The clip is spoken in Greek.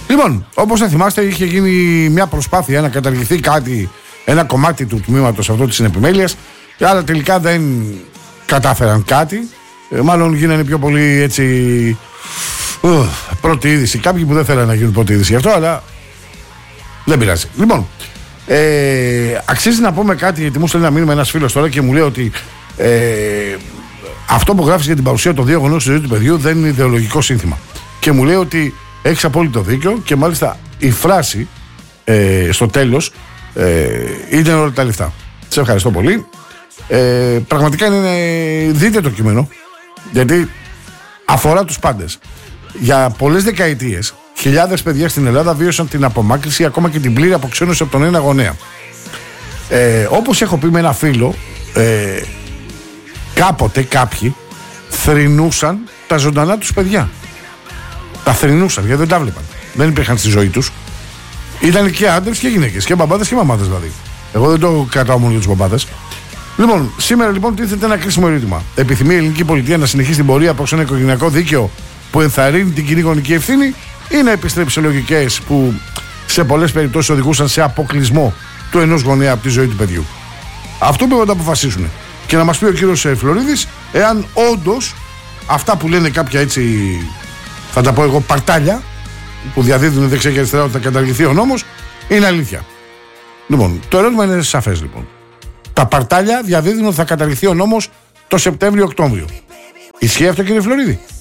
Λοιπόν, όπως θα θυμάστε, είχε γίνει μια προσπάθεια να καταργηθεί κάτι, ένα κομμάτι του τμήματος αυτό της επιμέλειας, αλλά τελικά δεν κατάφεραν κάτι. Μάλλον γίνανε πιο πολύ έτσι πρώτη είδηση. Κάποιοι που δεν θέλανε να γίνουν πρώτη είδηση γι' αυτό, αλλά δεν πειράζει. Λοιπόν, αξίζει να πούμε κάτι, γιατί μου στέλνει ένα μήνυμα ένας φίλος τώρα και μου λέει ότι αυτό που γράφεις για την παρουσία των δύο γονέων στη ζωή του παιδιού δεν είναι ιδεολογικό σύνθημα. Και μου λέει ότι έχεις απόλυτο δίκιο και μάλιστα η φράση στο τέλος είναι όλα τα λεφτά. Σε ευχαριστώ πολύ. Πραγματικά είναι, δείτε το κείμενο, γιατί αφορά τους πάντες. Για πολλές δεκαετίες χιλιάδες παιδιά στην Ελλάδα βίωσαν την απομάκρυνση, ακόμα και την πλήρη αποξένωση από τον ένα γονέα. Όπως έχω πει με ένα φίλο, κάποτε κάποιοι θρηνούσαν τα ζωντανά τους παιδιά. Τα θρηνούσαν γιατί δεν τα βλέπαν. Δεν υπήρχαν στη ζωή τους. Ήταν και άντρες και γυναίκες, και μπαμπάδες και μαμάδες δηλαδή. Εγώ δεν το κρατάω μόνο για τους μπαμπάδες. Λοιπόν, σήμερα λοιπόν τίθεται ένα κρίσιμο ερώτημα. Επιθυμεί η ελληνική πολιτεία να συνεχίσει την πορεία προς ένα οικογενειακό δίκαιο που ενθαρρύνει την κοινή γονική ευθύνη, ή να επιστρέψει σε λογικές που σε πολλές περιπτώσεις οδηγούσαν σε αποκλεισμό του ενός γονέα από τη ζωή του παιδιού? Αυτό πρέπει να το αποφασίσουν. Και να μας πει ο κύριος Φλωρίδης, εάν όντως αυτά που λένε κάποια έτσι, θα τα πω εγώ, παρτάλια που διαδίδουν δεξιά και αριστερά ότι θα καταργηθεί ο νόμος, είναι αλήθεια. Λοιπόν, το ερώτημα είναι σαφές λοιπόν. Τα παρτάλια διαδίδουν ότι θα καταργηθεί ο νόμος το Σεπτέμβριο-Οκτώβριο. Ισχύει αυτό, κύριε Φλωρίδη?